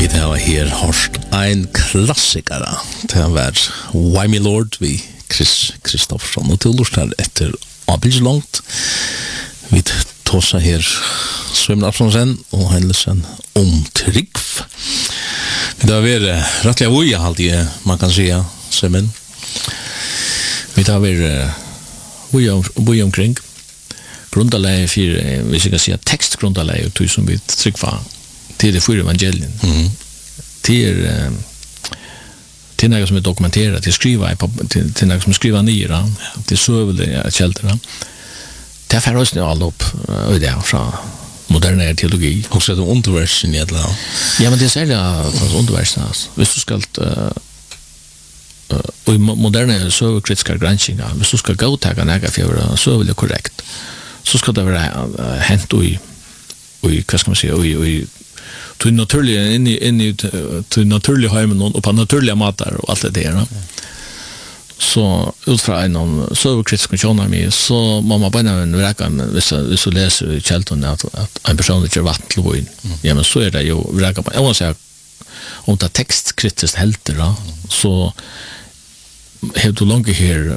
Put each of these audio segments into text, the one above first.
Vi har her hørt en klassiker. Det var Why Me Lord vi Chris Kristoffersson og til lort her etter Abilslångt. Vi tåsa her Svømmen Absalonsen og Hendelsen om Trygg. Det har vært rettelig uja alltid, man kan säga, Svømmen. Vi har vært uja omkring. Grundaleie for, hvis jeg kan si, tekstgrundaleie og tog som vi tryggva til det fyra evangelien. Till något som är dokumenterat, till skriva till något som skriva ner, till sövliga källorna. Det är förresten all upp och det från modern teologi. Och så det underversen egentligen. Ja, men det är särskilt underversen. Hvis du ska och i moderna sövkritiska granskningar, hvis du ska gå till något för sövliga korrekt, så ska det vara hänt i vad ska man säga, i till naturliga in i till naturliga hemmen och på naturliga matar och allt det där. Så utifrån en sövkritisk ekonomi så må man bara en räcka hvis du läser i Kjelton att en person inte vatten till vin. Ja, men så är det ju räcka på. Jag måste säga om det textkritiskt helt då så har du långt här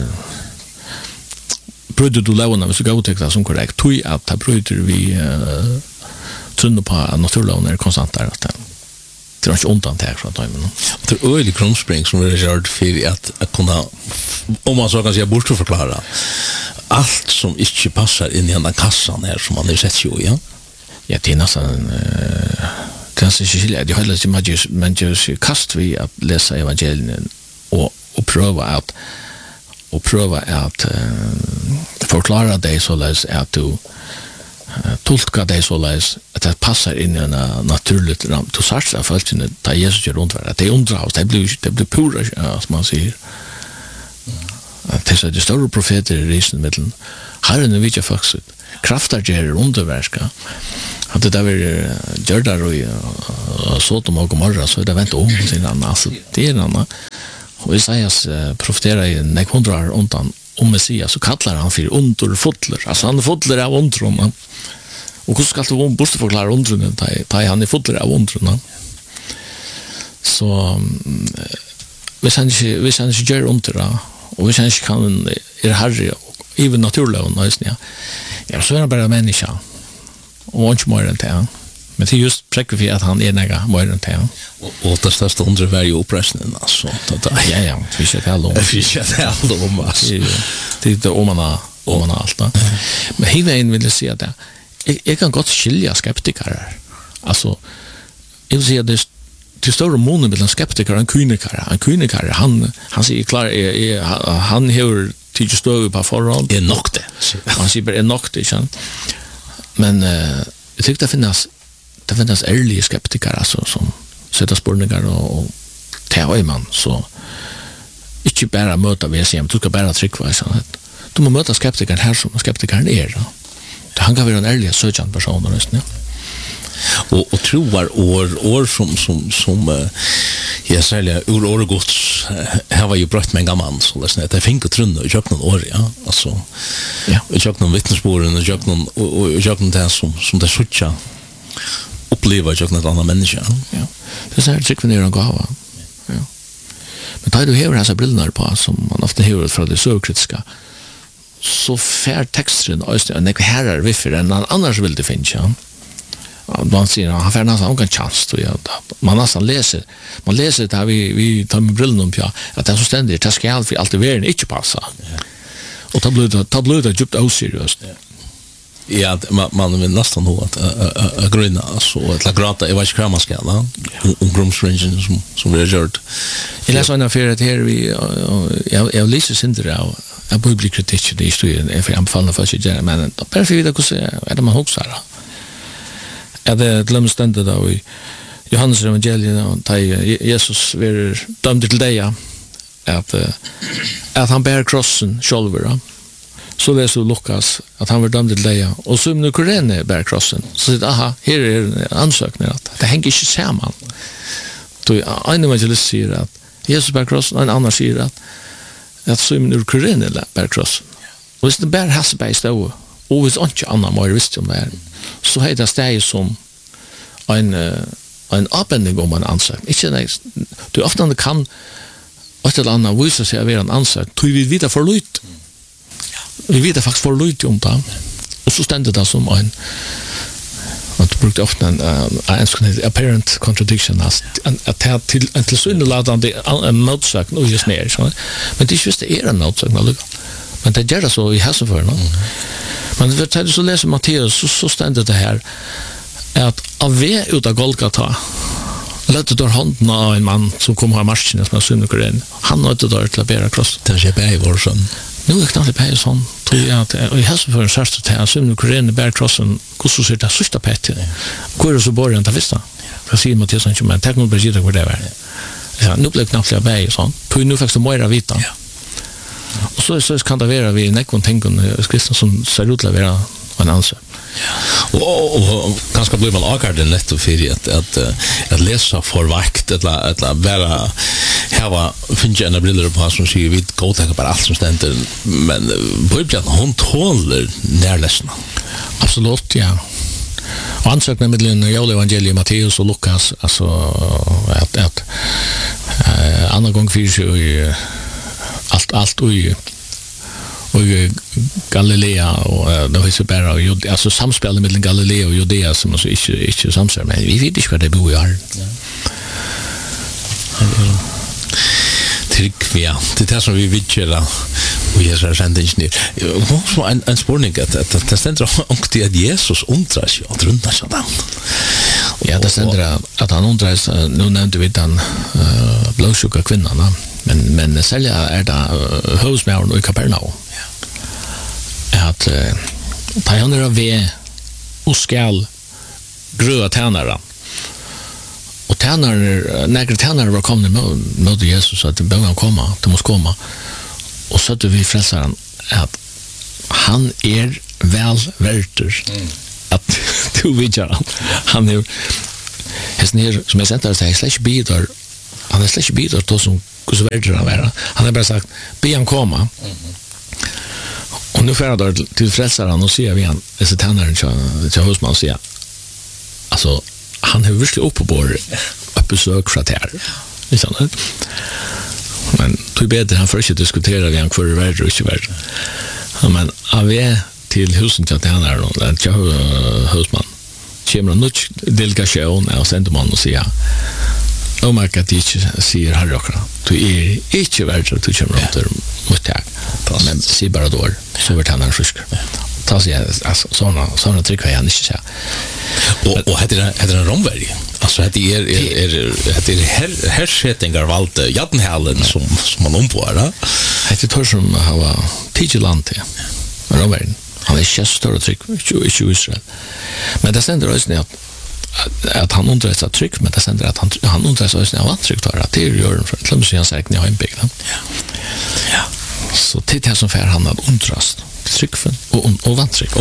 bröder du lämna hvis du går till det som korrekt. Tog att ta bröder vi trunna på att naturlagen är konstant där. Det är inte undantag från timmen. Det är öjlig grundspring som är gjort för att kunna, om man så kan säga, bortförklara allt som inte passar in i den där kassan här som man har sett ju, ja? Ja, det är nästan det är inte skilja. Det är heller inte man gör kast vid att läsa evangelien och pröva att förklara det så läs att du tolka det så läs att det passar in i en naturligt ram. Du sarsa av följande där Jesus gör runt att det undras, det blir pura, som man säger. Det är de stora profeter i resmedlen. Herren vet jag faktiskt. Kraftar gör underverka. Att det där var gördar och Sodom och Gomorra så det väntar om sin annan. Alltså, det är en annan. Och Isaias profeterar i 100 år undan om Messias så kallar han för underfotler. Alltså han är fotler av undrum. Och hur ska du bortförklara undrunen där han är fotler av undrum? Så hvis han inte gör under och hvis han inte kan herre och även naturliga ja, så är han bara människa. Och inte mer än det. Men det är just präckligt för att han är näga mer än det. Och det största undret var ju oppressen, alltså. Ja, vi känner alla om. Vi känner alla om, alltså. Det är inte om man har allt. Men hela vill jag säga det. Jag kan gott skilja skeptiker. Alltså, jag vill säga att det är större mån mellan skeptiker och en kynikare. En kynikare, han säger klar, han har tidigt större på förhånd. Det är nog det. Han säger bara, det är nog det, känner. Men jag tycker det finns ärliga skeptiker alltså, som sätter spårningar och tar man så inte bara möta VCM, du ska bara trycka du må möta skeptikern här som skeptikern är. Han kan vara en ärlig sökande person. Ja. Och troar år som jag säger ur Guds här var ju brött med en gammal så läsna det fick trunna och jag någon år ja alltså ja jag någon vittnesbörden och jag någon det som det söka uppleva jag något annan människa ja det är så här tycker ni gåva ja men tar du här så brillnar på som man ofta hör från det sökritiska så fär texten och det här vi för en annars vill det finns ja man säger han får nästan en chans då man nästan man läser det här vi tar med brillen på att det så ständigt det ska alltid vara inte passa och tabloid är djupt oseriöst ja man vill nästan ha att gröna så att grata i vad skrämma ska grumsringen som vi har gjort jag läser en affär att här vi jag läser inte det jag blir kritisk i historien för jag anfaller för sig men perfekt det kan säga är det man också ja, det glömmer ständigt då i Johannes evangeliet och Jesus var dömd till dig att han bär krossen själv så läser Lukas att han var dömd till dig och så nu Korene bär krossen så säger aha, här är en ansökning att det hänger inte samman då en evangelist säger att Jesus bär krossen och en annan säger att så nu Korene bär krossen och hvis det bär hasberg stå och hvis inte annan mer visst om det så är det steg som en en avbending om en ansøkning. Ikke det, du ofte kan et eller annet vise seg å være en ansøkning, tror vi vet for lyd. Vi vet faktisk for lyd om det. Og så stender det som en du brukte ofte en apparent contradiction at til syndeladende en motsøkning og just mer. Men det er ikke hvis det en motsøkning. Men det gjør det så i hesseføren. Men når du så leser Matteus, så stender det her at av ved ut av Golgata løtte der hånden av en mann som kom av marsjen som er syndekur inn. Han løtte der til å bære kross. Det er ikke bare i vår sånn. Nu är knappt på sån tror jag att och i hälsofören särskilt till att synda kurren bär krossen hur så ser det sista pettet. Går så början att visst. Jag ser mot det som inte men teknologi det går det var. Ja, nu blir knappt jag bär sån. Tror nu faktiskt mer vita. Och så kan det vara vi nekon tänker kristna som ser ut att vara en ansvar. Og kanskje blir man akkurat nettopp for at lese for vakt eller bare hava finne en briller på som sier vi godtaker bare alt som stender men Bibelen hun tåler nærlesene. Absolutt, ja. Og ansøkene mellom Joel-evangeliet, Matteus og Lukas altså at andre gang fyrir jo alt og Galilea og det var så bare og altså samspillet mellom Galilea og Judea som altså ikke samspillet men vi vet ikke hva det bor i her trygg, ja det er det som vi vil gjøre og jeg har sendt ingeniør så en spørning at det stender omkring at Jesus undrer seg og drunner seg da ja det stender at han undrer seg nå nevnte vi den blåsjuka kvinnan men selv det høvsmæren i Kapernaum at ta han ved og skal grøa tænare og nægre tænare var kommet mot Jesus at det bør komma, det måste komma og så vi frelsaren at han vel verter at du vidjar han hesten her som jeg sendte til slett ikke bidrar han slett ikke bidrar til som hvordan verter han være han bare sagt be han komma och nu får jag till frälsaren och säger vi han dessa tänaren till husman säger alltså han har verkligen uppe på ett besök från här liksom men tog bättre han först diskutera vi han kvar i värld och inte värld men av vi till husen till tänaren och den husman kommer en nutch delegation och sänder man och säger och man kan inte säga här också du är inte värld så du kommer runt mot jag men se bara då så vart han frisk ta sig alltså såna tryck jag inte säga och heter en romvärd alltså det är hersättingar valt Jattenhallen som man ombor det tor som har tigeland till romvärd han är just stor tryck i Israel men det sänder oss att han undrar sig tryck men det sänder att han undrar sig av tryck då att det gör för att lämna sig säkert i hembygden ja så det är som för han att undrast tryckfen och vantryck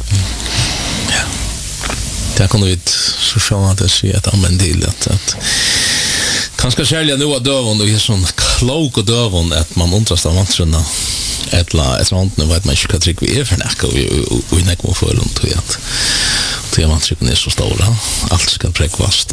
ja det kan vi så sjön att det ser att använda till att kanske sälja nu av dövon och är sån klok och dövon att man undrast av vantrunna ett sånt nu vet man inte vad tryck vi är för näka och i näka för runt och att det vantrycken är så stora allt ska präkvast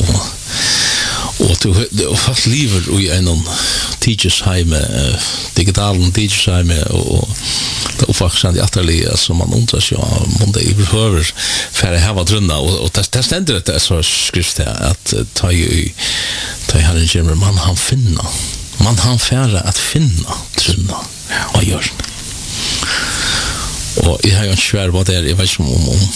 och du fast lever i en teachersheim digitalen teachersheim och det faktiskt är atelier som man undrar sig om det i behöver för att ha drunna och det ständer det så skrift att ta här en gemmer man han färra att finna drunna och gör och jag har ju svär vad det är jag vet inte om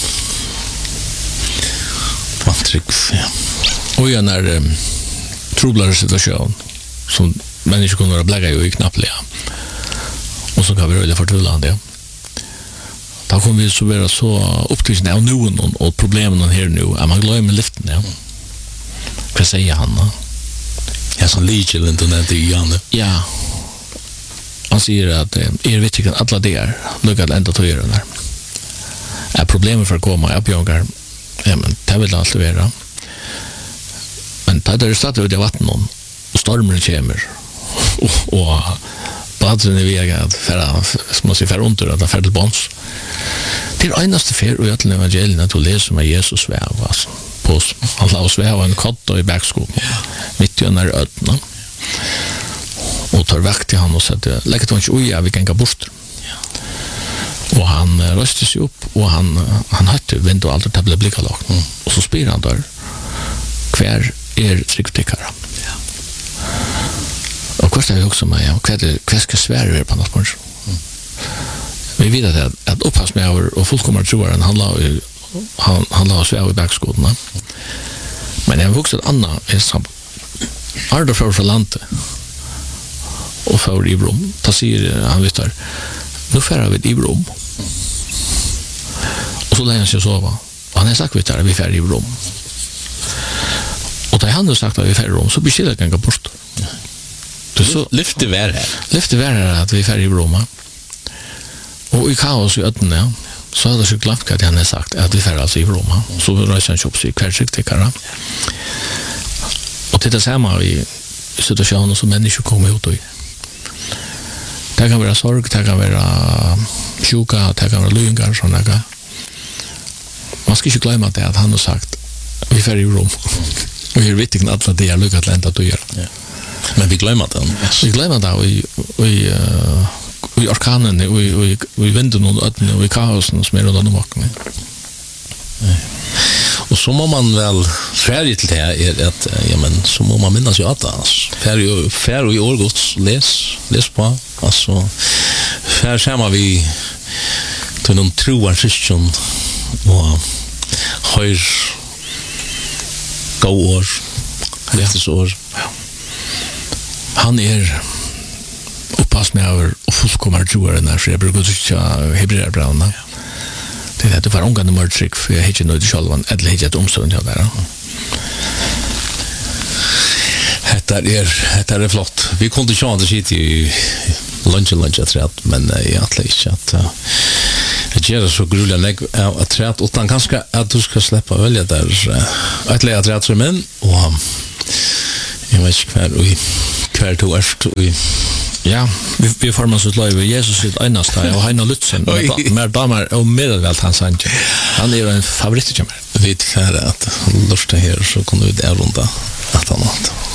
vantryck och jag när trublare situation som människor kunde vara blägga i knappliga och så kan vi röda förtvillande då kommer vi så vara så upptryckande av nu och problemen här nu är man glömmer liften ja vad säger han ja som ligger inte när det är Janne ja han säger att vet inte alla det är lugnt ända till göra där är problemet för att komma upp jagar ja men det vill alltid vara men det är stadigt ut i vatten och stormen kommer och badren är vägad för som man ser för under att färd till bons det är enaste för och egentligen evangelierna att läsa med Jesus väg alltså på han la oss väva en kott i backskop mitt i den där ödna och tar väck till han och säger lägger det inte oja vi kan gå bort och han röste sig upp och han hade vind och allt det blev blicka lag och så spyr han där kvar trycktekare och kostar ju också mig och kvar ska svära på något punkt vi vet att upppass med och fullkomar tror han la oss väva i backskoten men jag vuxit Anna är som Arda för landet och för i Rom. Ta säger han vet där. Nu färar vi i Rom. Och så lägger han sig sova. Och han har sagt vet där vi färar i Rom. Och där han har sagt att vi färar i Rom så blir det ganska bort. Det så lyfte vär här. Lyfte vär här att vi färar i Rom. Och i kaos i ödnen så hade jag glömt att han har sagt att vi färar alltså i Rom. Så röjde han sig kvällsriktikare. Och till det samma i situationen som människor kommer ut i. Det kan vara sorg, det kan vara sjuka, det kan vara lyngar, sådana där. Man ska inte glömma det att han har sagt vi färger i Rom. Och vi vet inte att det är lyckat lända att göra. Ja. Men vi glömmer det. Vi glömmer det i orkanen, i vinden och ödnen och i kaosen som är runt omkring. Och så må man väl färdig till det här är att så må man minnas ju att färdig i årgods läs på alltså färdig samma vi till någon troar syskon och höjr gåår år. Han är uppass med över och fullkomar troar när så jag brukar tycka hebreerbröderna. Det var ungande mörtrick för jag hittar nöjd självan eller hittar ett omstånd jag där. Det är flott. Vi kunde inte det sitt i lunch jag tror men egentligen inte att det gör så grulliga att träd utan kanske att du ska släppa välja där ett läge träd som en och jag vet inte kvar to efter ja, vi formar så live Jesus sitt einaste och han har Lutzen mer damer och medelvält han sa inte. Han är en favorit till mig. Vet kvar att lusta här så kunde vi det runda att annat.